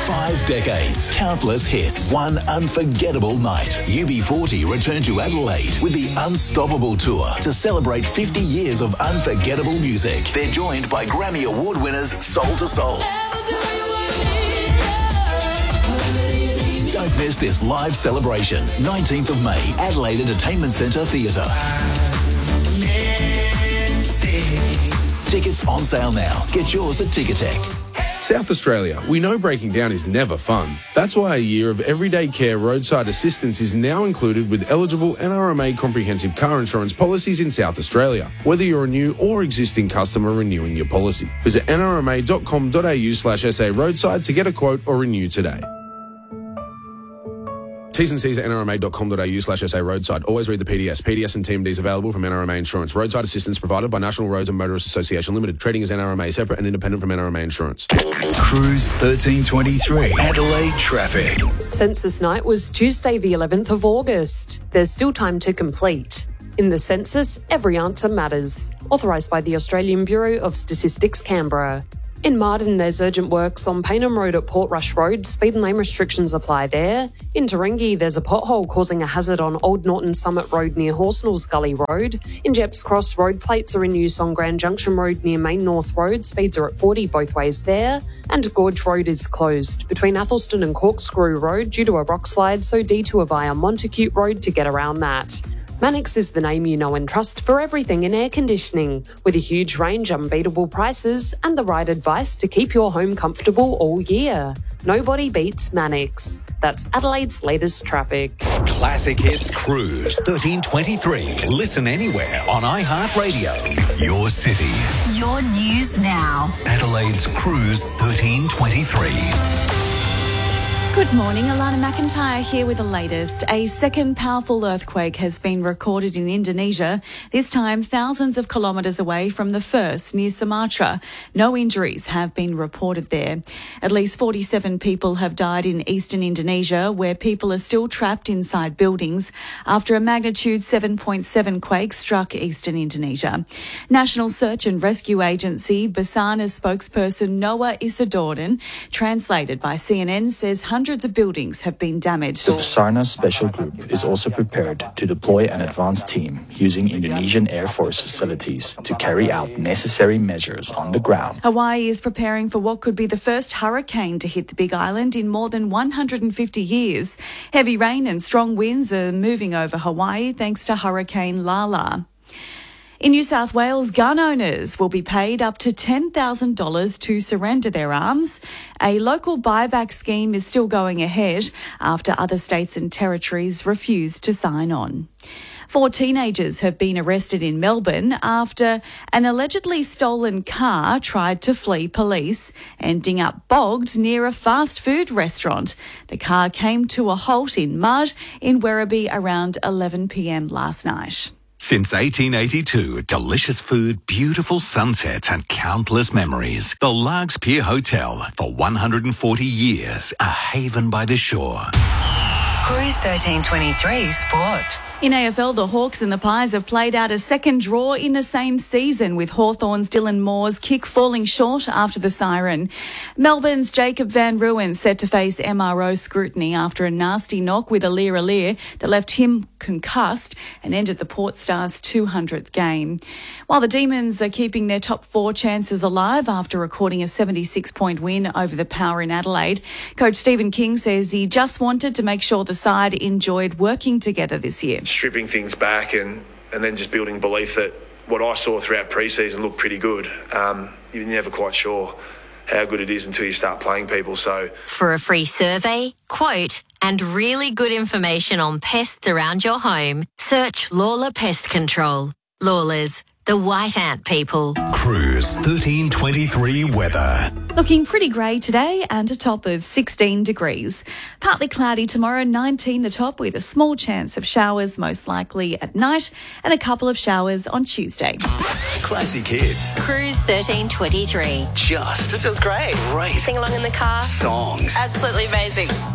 5 decades, countless hits, one unforgettable night. UB40 return to Adelaide with the Unstoppable Tour to celebrate 50 years of unforgettable music. They're joined by Grammy Award winners Soul to Soul. Don't miss this live celebration. 19th of May, Adelaide Entertainment Centre Theatre. Tickets on sale now. Get yours at Ticketek. South Australia, we know breaking down is never fun. That's why a year of everyday care roadside assistance is now included with eligible NRMA comprehensive car insurance policies in South Australia, whether you're a new or existing customer renewing your policy. Visit nrma.com.au/SA roadside to get a quote or renew today. T's and C's at nrma.com.au/SA roadside. Always read the PDS. PDS and TMDs available from NRMA Insurance. Roadside assistance provided by National Roads and Motorists Association Limited. Trading as NRMA, separate and independent from NRMA Insurance. Cruise 1323. Adelaide traffic. Census night was Tuesday the 11th of August. There's still time to complete. In the census, every answer matters. Authorised by the Australian Bureau of Statistics, Canberra. In Martin, there's urgent works on Paynham Road at Portrush Road. Speed and lane restrictions apply there. In Taringi, there's a pothole causing a hazard on Old Norton Summit Road near Horsnells Gully Road. In Jeps Cross, road plates are in use on Grand Junction Road near Main North Road. Speeds are at 40 both ways there. And Gorge Road is closed between Athelston and Corkscrew Road due to a rock slide, so detour via Montacute Road to get around that. Mannix is the name you know and trust for everything in air conditioning, with a huge range, unbeatable prices, and the right advice to keep your home comfortable all year. Nobody beats Mannix. That's Adelaide's latest traffic. Classic Hits Cruise 1323. Listen anywhere on iHeartRadio. Your city. Your news now. Adelaide's Cruise 1323. Good morning, Alana McIntyre here with the latest. A second powerful earthquake has been recorded in Indonesia, this time thousands of kilometres away from the first near Sumatra. No injuries have been reported there. At least 47 people have died in eastern Indonesia, where people are still trapped inside buildings after a magnitude 7.7 quake struck eastern Indonesia. National Search and Rescue Agency Basarnas spokesperson Noah Isidordan, translated by CNN, says hundreds of buildings have been damaged. The Basarnas Special Group is also prepared to deploy an advanced team using Indonesian Air Force facilities to carry out necessary measures on the ground. Hawaii is preparing for what could be the first hurricane to hit the Big Island in more than 150 years. Heavy rain and strong winds are moving over Hawaii thanks to Hurricane Lala. In New South Wales, gun owners will be paid up to $10,000 to surrender their arms. A local buyback scheme is still going ahead after other states and territories refuse to sign on. 4 teenagers have been arrested in Melbourne after an allegedly stolen car tried to flee police, ending up bogged near a fast food restaurant. The car came to a halt in mud in Werribee around 11 p.m. last night. Since 1882, delicious food, beautiful sunsets and countless memories. The Largs Pier Hotel, for 140 years, a haven by the shore. Cruise 1323 Sport. In AFL, the Hawks and the Pies have played out a second draw in the same season, with Hawthorn's Dylan Moore's kick falling short after the siren. Melbourne's Jacob van Rooyen set to face MRO scrutiny after a nasty knock with Aliir that left him concussed and ended the Port Stars' 200th game. While the Demons are keeping their top 4 chances alive after recording a 76-point win over the Power in Adelaide, Coach Stephen King says he just wanted to make sure the side enjoyed working together this year. Stripping things back and then just building belief that what I saw throughout pre-season looked pretty good. You're never quite sure how good it is until you start playing people. So, for a free survey, quote, and really good information on pests around your home, search Lawler Pest Control. Lawlers, the white ant people. Cruise 1323 weather. Looking pretty grey today and a top of 16 degrees. Partly cloudy tomorrow, 19 the top, with a small chance of showers, most likely at night, and a couple of showers on Tuesday. Classic Hits. Cruise 1323. Just. This feels great. Great. Sing along in the car. Songs. Absolutely amazing.